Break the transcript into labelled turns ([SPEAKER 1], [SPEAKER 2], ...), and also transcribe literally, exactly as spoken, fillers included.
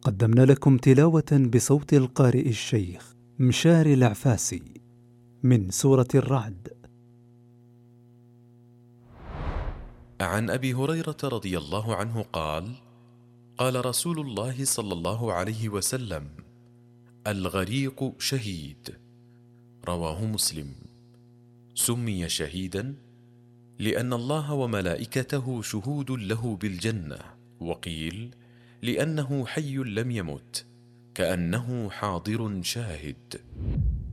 [SPEAKER 1] قدمنا لكم تلاوة بصوت القارئ الشيخ مشاري العفاسي من سورة الرعد.
[SPEAKER 2] عن أبي هريرة رضي الله عنه قال: قال رسول الله صلى الله عليه وسلم: الغريق شهيد. رواه مسلم. سمي شهيدا لأن الله وملائكته شهود له بالجنة، وقيل لأنه حي لم يمت، كأنه حاضر شاهد.